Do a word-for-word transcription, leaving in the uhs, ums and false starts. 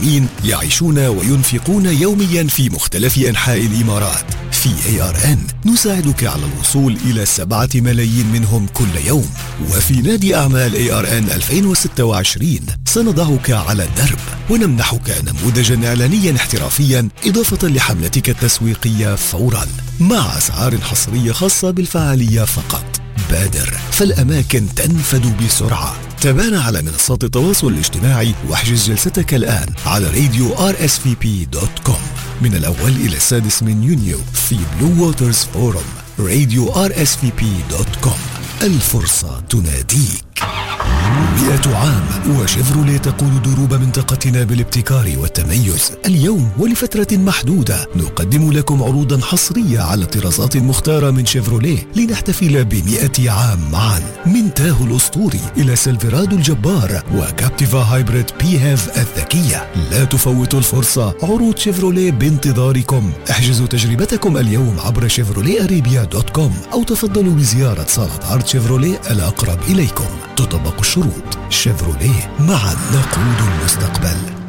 مسلمين يعيشون وينفقون يوميا في مختلف أنحاء الإمارات. في إيه آر إن نساعدك على الوصول إلى سبعة ملايين منهم كل يوم. وفي نادي أعمال إيه آر إن ألفين وستة وعشرين سنضعك على الدرب ونمنحك نموذجا إعلانيا احترافيا إضافة لحملتك التسويقية فورا مع أسعار حصرية خاصة بالفعالية فقط. بادر فالأماكن تنفد بسرعة. تابعنا على منصات التواصل الاجتماعي واحجز جلستك الآن على راديو آر إس في بي دوت كوم من الأول إلى السادس من يونيو في بلو ووترز فورم. راديو آر إس في بي دوت كوم، الفرصة تناديك. مئة عام وشيفروليه تقود دروب منطقتنا بالابتكار والتميز. اليوم ولفترة محدودة نقدم لكم عروضا حصرية على الطرازات المختارة من شيفروليه لنحتفل بمئة عام معا. من تاهو الأسطوري إلى سيلفرادو الجبار وكابتيفا هايبريد بي هاف الذكية. لا تفوتوا الفرصة، عروض شيفروليه بانتظاركم. احجزوا تجربتكم اليوم عبر شيفروليه أريبيا دوت كوم أو تفضلوا بزيارة صالة عرض شيفروليه الأقرب إليكم. تطبق الشروط. شيفروليه، معا نقود المستقبل.